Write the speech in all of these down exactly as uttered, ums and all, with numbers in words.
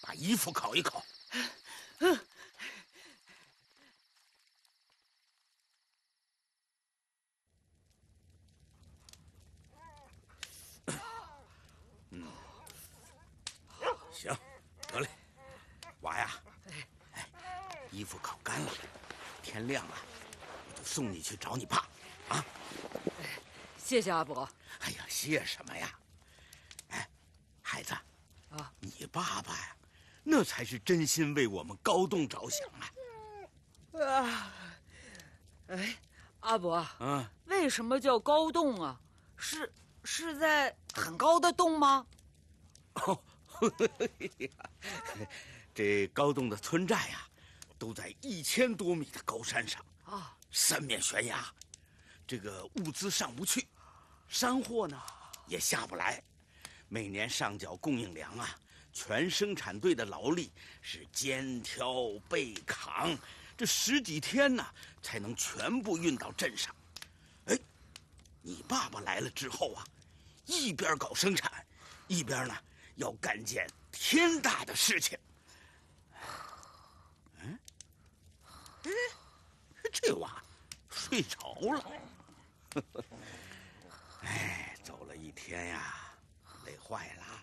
把衣服烤一烤。 嗯。 嗯，行，得嘞，娃呀，哎，衣服烤干了，天亮了，我就送你去找你爸，啊。 谢谢阿伯。 哎呀，谢什么呀？哎，孩子， 啊， 你爸爸呀，那才是真心为我们高栋着想啊！ 啊，哎，阿伯， 嗯， 为什么叫高栋啊？是是在很高的洞吗？ 哦，这高栋的村寨呀，都在一千多米的高山上啊， 三面悬崖，这个物资上不去，山货呢也下不来，每年上缴供应粮啊，全生产队的劳力是肩挑背扛，这十几天呢才能全部运到镇上。哎，你爸爸来了之后啊，一边搞生产，一边呢要干件天大的事情。嗯，哎，这娃睡着了。哎，走了一天呀，累坏了。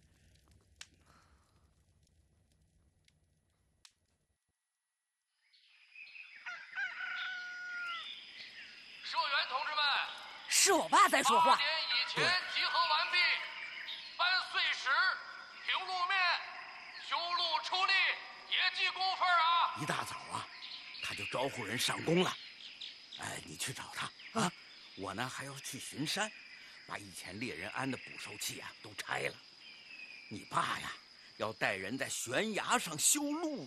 社员同志们， 是我爸在说话。 八点以前集合完毕，搬碎石、平路面、修路出力，也记工分啊！ 一大早啊，他就招呼人上工了。哎，你去找他啊！我呢还要去巡山，把以前猎人安的捕兽器啊都拆了。你爸呀，要带人在悬崖上修路。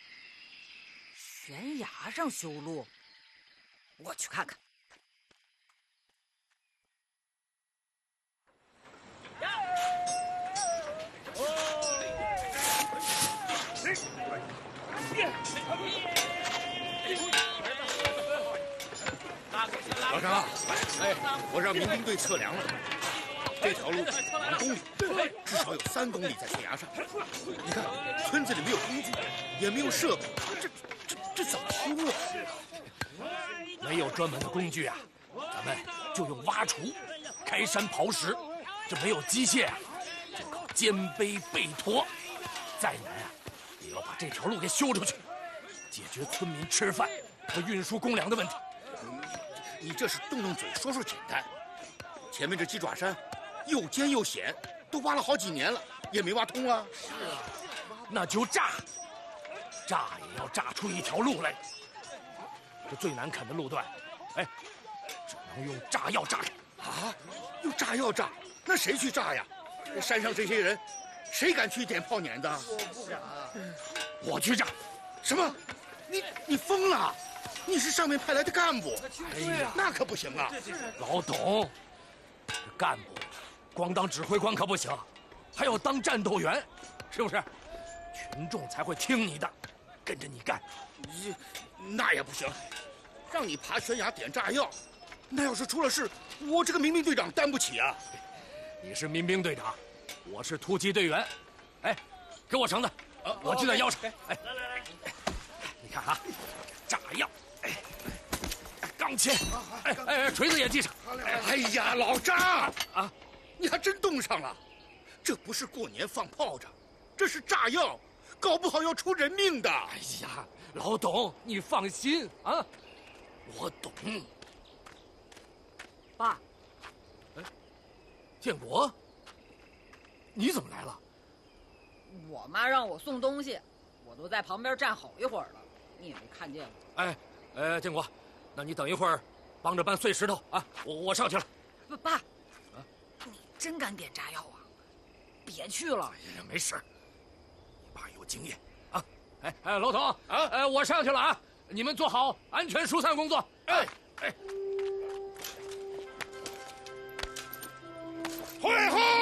悬崖上修路？我去看看。 老张啊，哎，我让民兵队测量了，这条路五公里，至少有三公里在悬崖上。你看，村子里没有工具，也没有设备，这这这怎么修啊？ 没有专门的工具啊，咱们就用挖锄、开山刨石。这没有机械啊，就靠肩背背驮。再难啊，也要把这条路给修出去，解决村民吃饭和运输公粮的问题。 你这是动动嘴说说简单，前面这鸡爪山又尖又险，都挖了好几年了，也没挖通啊。 是啊，那就炸，炸也要炸出一条路来。这最难啃的路段，哎，只能用炸药炸开。 啊，用炸药炸？那谁去炸呀？山上这些人，谁敢去点炮碾子？ 我不敢，我去炸。 什么？你你疯了？你是上面派来的干部， 哎呀， 那可不行啊！ 老董，这干部光当指挥官可不行，还要当战斗员，是不是？群众才会听你的，跟着你干。 你那也不行，让你爬悬崖点炸药，那要是出了事，我这个民兵队长担不起啊！ 你是民兵队长，我是突击队员。哎，给我绳子，啊、我系在腰上。哎，来来来，你看啊，炸药。钢钎，哎哎，锤子也系上。 哎呀，老张啊，你还真冻上了。这不是过年放炮仗，这是炸药，搞不好要出人命的。 哎呀，老董，你放心啊，我懂。 爸， 哎，建国，你怎么来了？ 我妈让我送东西，我都在旁边站好一会儿了，你也没看见我。 哎，呃，建国。那你等一会儿，帮着搬碎石头啊！我我上去了。 不，爸，啊，你真敢点炸药啊？别去了。 哎呀，没事，你爸有经验啊！哎哎，老董啊，哎，我上去了啊！你们做好安全疏散工作。哎哎， 会后。